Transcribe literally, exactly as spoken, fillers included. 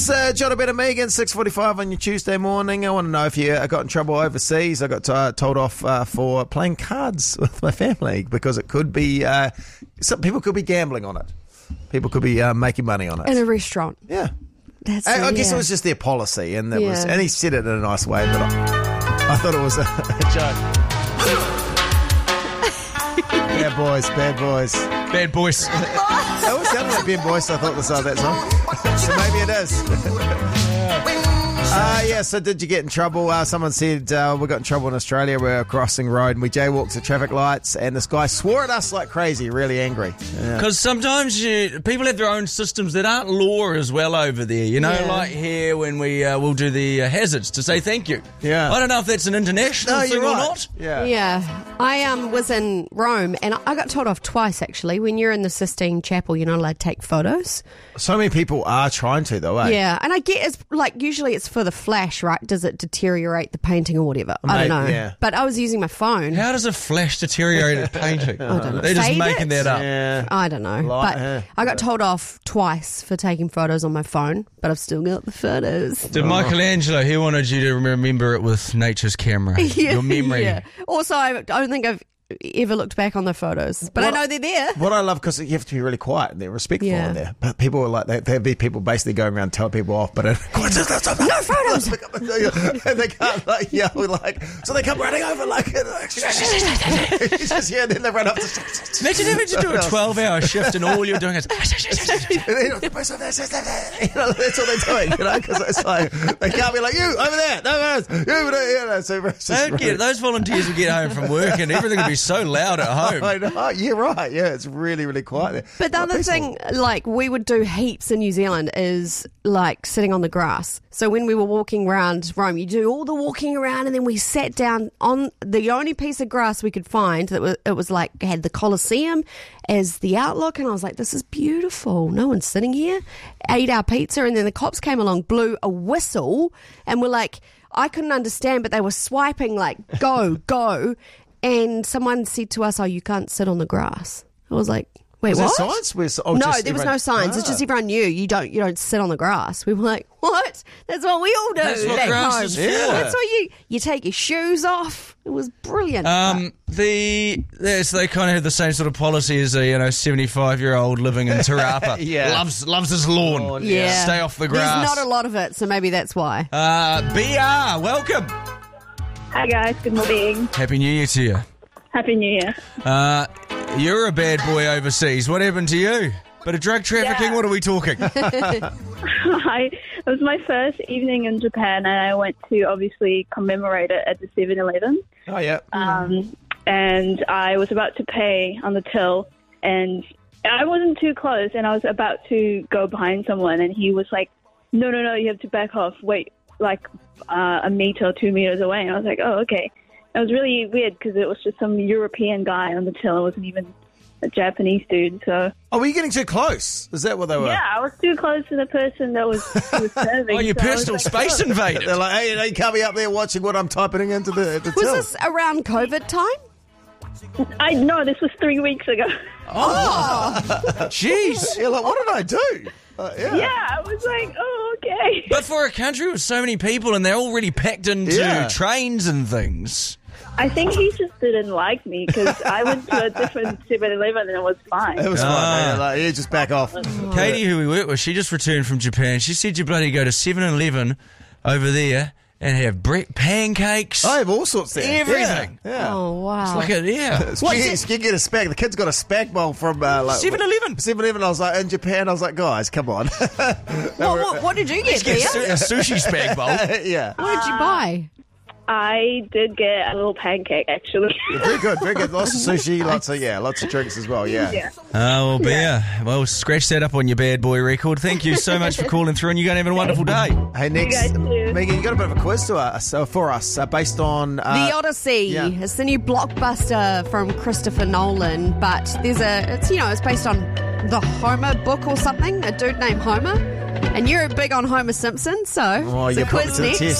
Uh, John, a bit of Megan, six forty-five on your Tuesday morning. I want to know if you uh, got in trouble overseas. I got uh, told off uh, for playing cards with my family because it could be, uh, some people could be gambling on it. People could be uh, making money on it. In a restaurant. Yeah. That's I, I yeah. guess it was just their policy, and that Yeah. was, and he said it in a nice way, but I, I thought it was a, a joke. Bad boys, bad boys. Bad boys. It always sounded like Ben Boyce, I thought, the song of that song. So maybe it is. Uh, yeah, so did you get in trouble? Uh, someone said uh, we got in trouble in Australia. We were crossing road and we jaywalked the traffic lights, and this guy swore at us like crazy, really angry. Yeah. Because sometimes you, people have their own systems that aren't law as well over there. You know, Yeah. like here when we uh, will do the uh, hazards to say thank you. Yeah. I don't know if that's an international No, thing you're or right. not. Yeah. Yeah, I um was in Rome and I got told off twice actually. When you're in the Sistine Chapel, you're not allowed to take photos. So many people are trying to, though, eh? Yeah, and I get it's like usually it's for the flash, right? Does it deteriorate the painting or whatever? I don't know. Maybe, yeah. But I was using my phone. How does a flash deteriorate a painting? I don't know. They're just Fade making it? that up. Yeah. I don't know. Like, but yeah. I got told off twice for taking photos on my phone, but I've still got the photos. Did Michelangelo, he wanted you to remember it with nature's camera. Your memory. Yeah. Also, I don't think I've ever looked back on the photos, but What- I know they're there. What I love, because you have to be really quiet and they're respectful Yeah. in there. But people are like, they, there'd be people basically going around telling people off, but uh, no photos. and they can't like yell like, so they come running over like, it's just yeah, then they run up. To, Imagine having to do a twelve-hour shift and all you're doing is... and then, you know, that's what they're doing, you know, because it's like they can't be like you over there, no, no, you over there, you know. So it's just They'd get, those volunteers would get home from work and everything would be so loud at home. I know, you're right. Yeah, it's really, really quiet there. But the Quite other peaceful. thing, like we would do heaps in New Zealand, is like sitting on the grass. So when we were walking around Rome, you do all the walking around, and then we sat down on the only piece of grass we could find that was, it was like had the Colosseum as the outlook, and I was like, "This is beautiful. No one's sitting here." Ate our pizza, and then the cops came along, blew a whistle, and were like, I couldn't understand, but they were swiping like, "Go, go." And someone said to us, "Oh, you can't sit on the grass." I was like, "Wait, Was what?" there signs? Was, oh, no, just there was everyone- no signs. It's Ah. just everyone knew you don't you don't sit on the grass. We were like, "What? That's what we all do." That's what back grass home. is for. That's what you you take your shoes off. It was brilliant. Um, the yes, they kind of have the same sort of policy as a you know seventy-five-year-old living in Te Rapa. Yeah. loves loves his lawn. Lawn, yeah, stay off the grass. There's not a lot of it, so maybe that's why. Uh, B R, welcome. Hi guys, good morning. Happy New Year to you. Happy New Year. Uh, you're a bad boy overseas. What happened to you? Bit of drug trafficking? Yeah. What are we talking? Hi. It was my first evening in Japan, and I went to obviously commemorate it at the seven eleven. Oh yeah. Um, and I was about to pay on the till, and I wasn't too close, and I was about to go behind someone, and he was like, no, no, no, you have to back off. Wait, like uh, a meter or two meters away. And I was like, oh, okay. It was really weird because it was just some European guy on the till. It wasn't even a Japanese dude, so... Oh, were you getting too close? Is that what they were? Yeah, I was too close to the person that was, who was serving. Oh, your so I was personal like, space oh. invaded. They're like, hey, you know, you can't be up there watching what I'm typing into the, the Was till. this around COVID time? I no, this was three weeks ago. Jeez. You're like, what did I do? Uh, yeah. Yeah, I was like, oh, okay. But for a country with so many people and they're already packed into Yeah. trains and things. I think he just didn't like me because I went to a different seven eleven and it was fine. It was Ah. fun. Man. Like, yeah, just back off. Katie, who we work with, she just returned from Japan. She said you bloody go to seven eleven over there and have bre- pancakes. I have all sorts there. Everything. Yeah. yeah. Oh wow! Like a, yeah. It's you, you can get a spag. The kid's got a spag bowl from uh, like seven eleven. seven eleven. I was like, in Japan, I was like, guys, come on. what, what, what did you get, Get Bea? a, su- a sushi spag bowl. yeah. What did you buy? I did get a little pancake, actually. Very good, very good. Lots of sushi, lots of, yeah, lots of drinks as well, yeah. Yeah. Oh, well, Bea. Well, scratch that up on your bad boy record. Thank you so much for calling through and you're going to have a wonderful day. Hey, next, guys too. Megan, you got a bit of a quiz to us, uh, for us, uh, based on... Uh, The Odyssey. yeah. It's the new blockbuster from Christopher Nolan, but there's a, it's, you know, it's based on the Homer book or something, a dude named Homer. And you're big on Homer Simpson, so Oh, it's you a put me quiz to the next. test.